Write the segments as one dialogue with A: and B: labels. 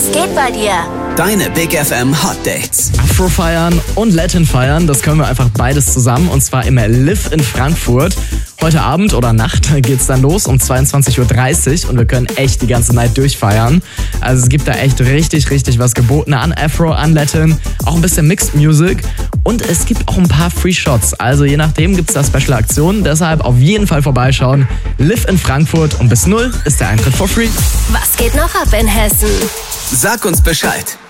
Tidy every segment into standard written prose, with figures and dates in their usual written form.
A: geht bei dir?
B: Deine Big FM Hot Dates.
C: Afro feiern und Latin feiern, das können wir einfach beides zusammen. Und zwar im Liv in Frankfurt. Heute Abend oder Nacht geht's dann los um 22.30 Uhr und wir können echt die ganze Nacht durchfeiern. Also es gibt da echt richtig was geboten an Afro, an Latin, auch ein bisschen Mixed Music und es gibt auch ein paar Free Shots. Also je nachdem gibt's da Special Aktionen, deshalb auf jeden Fall vorbeischauen. Liv in Frankfurt und bis 0 ist der Eintritt for free.
A: Was geht noch ab in Hessen?
B: Sag uns Bescheid.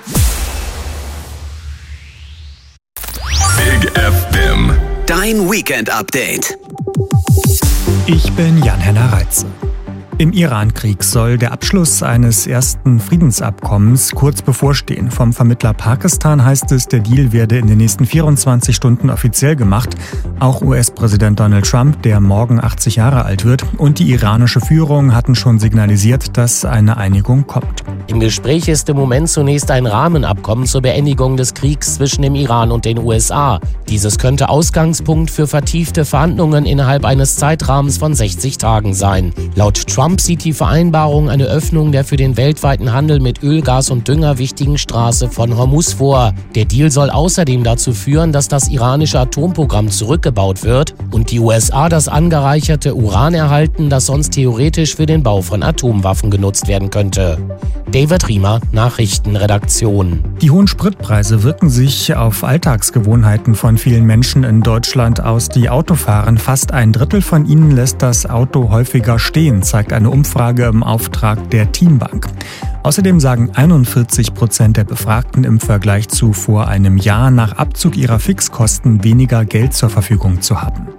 D: Big FM.
B: Dein Weekend Update.
E: Ich bin Jan-Henner Reitze. Im Iran-Krieg soll der Abschluss eines ersten Friedensabkommens kurz bevorstehen. Vom Vermittler Pakistan heißt es, der Deal werde in den nächsten 24 Stunden offiziell gemacht. Auch US-Präsident Donald Trump, der morgen 80 Jahre alt wird, und die iranische Führung hatten schon signalisiert, dass eine Einigung kommt.
F: Im Gespräch ist im Moment zunächst ein Rahmenabkommen zur Beendigung des Kriegs zwischen dem Iran und den USA. Dieses könnte Ausgangspunkt für vertiefte Verhandlungen innerhalb eines Zeitrahmens von 60 Tagen sein. Laut Trump sieht die Vereinbarung eine Öffnung der für den weltweiten Handel mit Öl, Gas und Dünger wichtigen Straße von Hormuz vor. Der Deal soll außerdem dazu führen, dass das iranische Atomprogramm zurückgebaut wird und die USA das angereicherte Uran erhalten, das sonst theoretisch für den Bau von Atomwaffen genutzt werden könnte. David Riemer, Nachrichtenredaktion.
E: Die hohen Spritpreise wirken sich auf Alltagsgewohnheiten von vielen Menschen in Deutschland aus, die Auto fahren. Fast ein Drittel von ihnen lässt das Auto häufiger stehen, zeigt eine Umfrage im Auftrag der Teambank. Außerdem sagen 41% der Befragten im Vergleich zu vor einem Jahr nach Abzug ihrer Fixkosten weniger Geld zur Verfügung zu haben.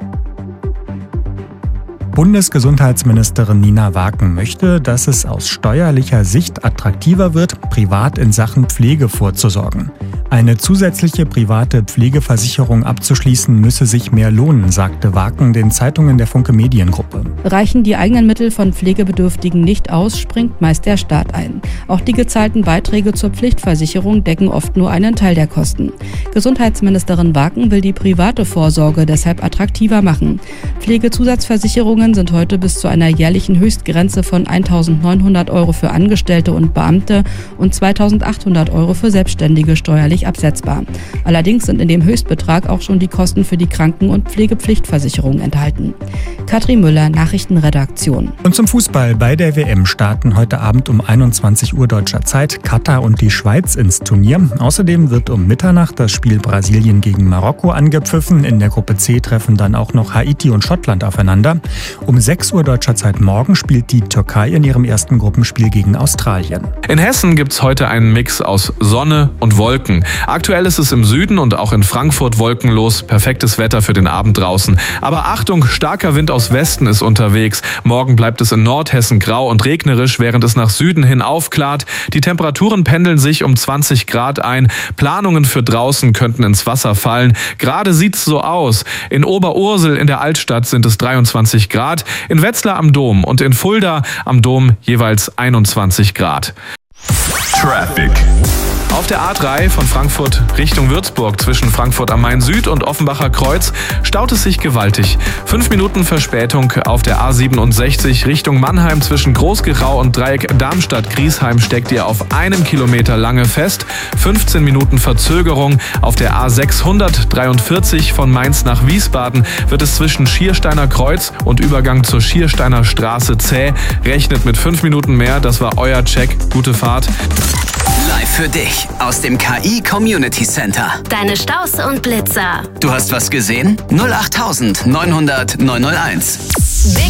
E: Bundesgesundheitsministerin Nina Waken möchte, dass es aus steuerlicher Sicht attraktiver wird, privat in Sachen Pflege vorzusorgen. Eine zusätzliche private Pflegeversicherung abzuschließen, müsse sich mehr lohnen, sagte Waken den Zeitungen der Funke Mediengruppe.
G: Reichen die eigenen Mittel von Pflegebedürftigen nicht aus, springt meist der Staat ein. Auch die gezahlten Beiträge zur Pflichtversicherung decken oft nur einen Teil der Kosten. Gesundheitsministerin Waken will die private Vorsorge deshalb attraktiver machen. Pflegezusatzversicherungen sind heute bis zu einer jährlichen Höchstgrenze von 1.900 € für Angestellte und Beamte und 2.800 € für Selbstständige steuerlich absetzbar. Allerdings sind in dem Höchstbetrag auch schon die Kosten für die Kranken- und Pflegepflichtversicherung enthalten. Katrin Müller, Nachrichtenredaktion.
E: Und zum Fußball. Bei der WM starten heute Abend um 21 Uhr deutscher Zeit Katar und die Schweiz ins Turnier. Außerdem wird um Mitternacht das Spiel Brasilien gegen Marokko angepfiffen. In der Gruppe C treffen dann auch noch Haiti und Schottland aufeinander. Um 6 Uhr deutscher Zeit morgen spielt die Türkei in ihrem ersten Gruppenspiel gegen Australien.
H: In Hessen gibt's heute einen Mix aus Sonne und Wolken. Aktuell ist es im Süden und auch in Frankfurt wolkenlos. Perfektes Wetter für den Abend draußen. Aber Achtung, starker Wind aus Westen ist unterwegs. Morgen bleibt es in Nordhessen grau und regnerisch, während es nach Süden hin aufklart. Die Temperaturen pendeln sich um 20 Grad ein. Planungen für draußen könnten ins Wasser fallen. Gerade sieht's so aus. In Oberursel in der Altstadt sind es 23 Grad. In Wetzlar am Dom und in Fulda am Dom jeweils 21 Grad.
D: Traffic.
H: Auf der A3 von Frankfurt Richtung Würzburg zwischen Frankfurt am Main Süd und Offenbacher Kreuz staut es sich gewaltig. 5 Minuten Verspätung auf der A67 Richtung Mannheim zwischen Großgerau und Dreieck Darmstadt-Griesheim steckt ihr auf 1 Kilometer lange fest. 15 Minuten Verzögerung auf der A643 von Mainz nach Wiesbaden wird es zwischen Schiersteiner Kreuz und Übergang zur Schiersteiner Straße zäh. Rechnet mit 5 Minuten mehr, das war euer Check. Gute Fahrt.
B: Live für dich aus dem KI Community Center.
A: Deine Staus und Blitzer.
B: Du hast was gesehen? 08900 901.